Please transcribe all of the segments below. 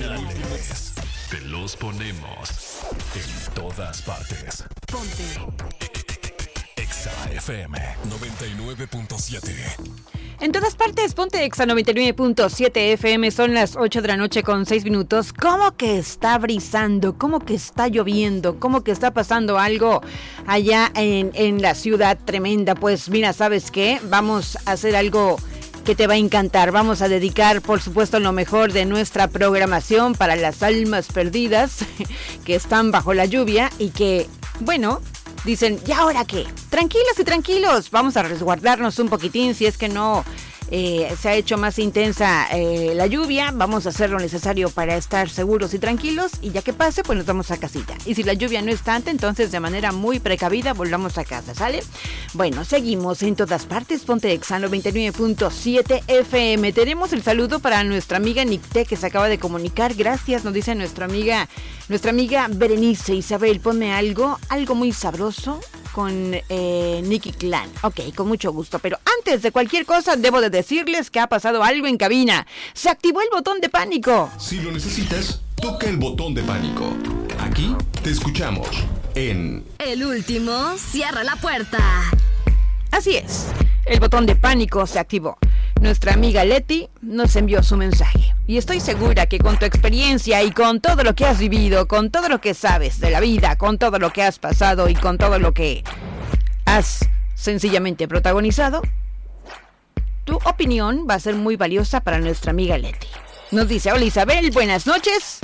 originales. Te los ponemos en todas partes. Ponte Exa FM 99.7. En todas partes, ponte Exa 99.7 FM, son las 8 de la noche con 6 minutos. ¿Cómo que está brisando? ¿Cómo que está lloviendo? ¿Cómo que está pasando algo allá en la ciudad tremenda? Pues mira, ¿sabes qué? Vamos a hacer algo que te va a encantar. Vamos a dedicar, por supuesto, lo mejor de nuestra programación para las almas perdidas que están bajo la lluvia y que, bueno, dicen, ¿y ahora qué? Tranquilos y tranquilos, vamos a resguardarnos un poquitín si es que no se ha hecho más intensa la lluvia. Vamos a hacer lo necesario para estar seguros y tranquilos y ya que pase, pues nos vamos a casita. Y si la lluvia no es tanta, entonces de manera muy precavida volvamos a casa, ¿sale? Bueno, seguimos en todas partes, ponte Exa 99.7 FM. Tenemos el saludo para nuestra amiga Nicté que se acaba de comunicar. Gracias, nos dice nuestra amiga Berenice. Isabel, ponme algo muy sabroso con Nicky Clan. Ok, con mucho gusto, pero antes de cualquier cosa debo de decirles que ha pasado algo en cabina. Se activó el botón de pánico. Si lo necesitas, toca el botón de pánico. Aquí te escuchamos en El último cierra la puerta. Así es, el botón de pánico se activó. Nuestra amiga Leti nos envió su mensaje. Y estoy segura que con tu experiencia y con todo lo que has vivido, con todo lo que sabes de la vida, con todo lo que has pasado y con todo lo que has sencillamente protagonizado, tu opinión va a ser muy valiosa para nuestra amiga Leti. Nos dice, hola Isabel, buenas noches.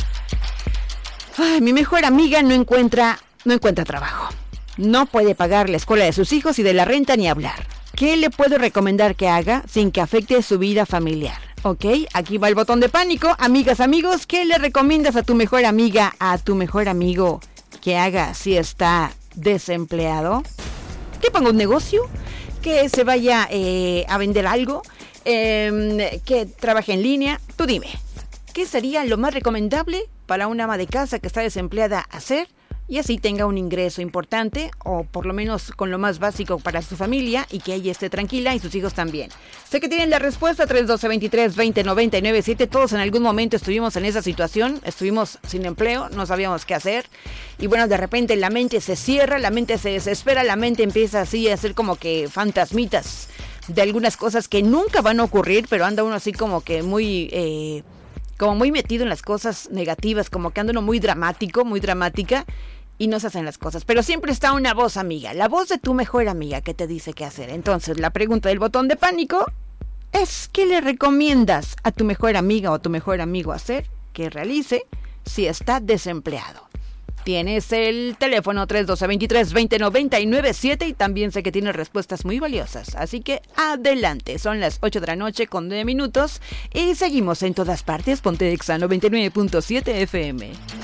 Ay, mi mejor amiga no encuentra trabajo. No puede pagar la escuela de sus hijos y de la renta ni hablar. ¿Qué le puedo recomendar que haga sin que afecte su vida familiar? Ok, aquí va el botón de pánico. Amigas, amigos, ¿qué le recomiendas a tu mejor amiga, a tu mejor amigo que haga si está desempleado? ¿Que ponga un negocio? ¿Que se vaya a vender algo? ¿Que trabaje en línea? Tú dime, ¿qué sería lo más recomendable para una ama de casa que está desempleada hacer? Y así tenga un ingreso importante, o por lo menos con lo más básico para su familia, y que ella esté tranquila y sus hijos también. Sé que tienen la respuesta, 312-23-20-997. Todos en algún momento estuvimos en esa situación, estuvimos sin empleo, no sabíamos qué hacer. Y bueno, de repente la mente se cierra, la mente se desespera, la mente empieza así a hacer como que fantasmitas de algunas cosas que nunca van a ocurrir, pero anda uno así como que muy metido en las cosas negativas, como que anda uno muy dramático, muy dramática. Y no se hacen las cosas, pero siempre está una voz amiga, la voz de tu mejor amiga que te dice qué hacer. Entonces, la pregunta del botón de pánico es, ¿qué le recomiendas a tu mejor amiga o a tu mejor amigo hacer que realice si está desempleado? Tienes el teléfono 312-23-20-997 y también sé que tienes respuestas muy valiosas. Así que adelante, son las 8 de la noche con 9 minutos y seguimos en todas partes. Ponte Exa 99.7 FM.